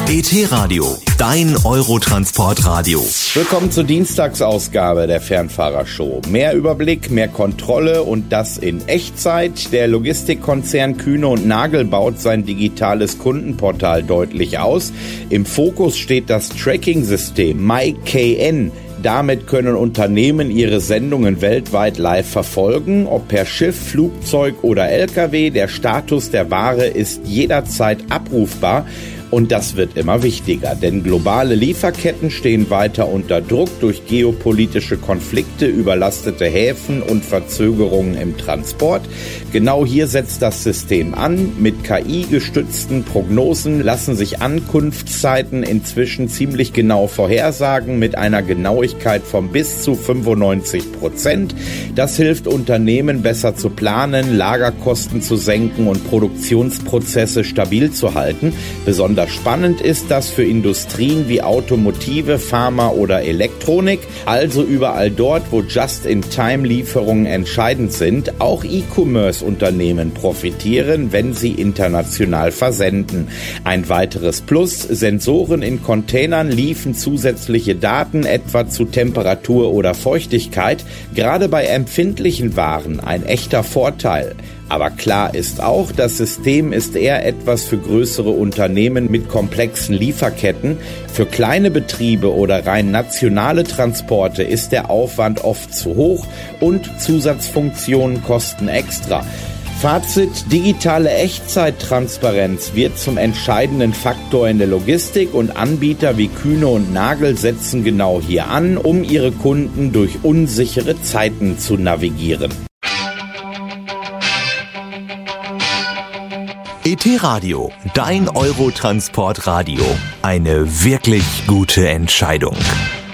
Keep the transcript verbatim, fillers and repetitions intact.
E T-Radio, dein Eurotransport-Radio. Willkommen zur Dienstagsausgabe der Fernfahrershow. Mehr Überblick, mehr Kontrolle und das in Echtzeit. Der Logistikkonzern Kühne und Nagel baut sein digitales Kundenportal deutlich aus. Im Fokus steht das Tracking-System MyKN. Damit können Unternehmen ihre Sendungen weltweit live verfolgen, ob per Schiff, Flugzeug oder L K W. Der Status der Ware ist jederzeit abrufbar. Und das wird immer wichtiger, denn globale Lieferketten stehen weiter unter Druck durch geopolitische Konflikte, überlastete Häfen und Verzögerungen im Transport. Genau hier setzt das System an. Mit K I-gestützten Prognosen lassen sich Ankunftszeiten inzwischen ziemlich genau vorhersagen, mit einer Genauigkeit von bis zu fünfundneunzig Prozent. Das hilft Unternehmen besser zu planen, Lagerkosten zu senken und Produktionsprozesse stabil zu halten. Besonders spannend ist das für Industrien wie Automotive, Pharma oder Elektronik, also überall dort, wo Just-in-Time-Lieferungen entscheidend sind. Auch E-Commerce-Unternehmen profitieren, wenn sie international versenden. Ein weiteres Plus: Sensoren in Containern liefern zusätzliche Daten, etwa zu Temperatur oder Feuchtigkeit. Gerade bei empfindlichen Waren ein echter Vorteil. Aber klar ist auch, das System ist eher etwas für größere Unternehmen mit komplexen Lieferketten. Für kleine Betriebe oder rein nationale Transporte ist der Aufwand oft zu hoch und Zusatzfunktionen kosten extra. Fazit: digitale Echtzeittransparenz wird zum entscheidenden Faktor in der Logistik und Anbieter wie Kühne und Nagel setzen genau hier an, um ihre Kunden durch unsichere Zeiten zu navigieren. E T-Radio, dein Eurotransport-Radio. Eine wirklich gute Entscheidung.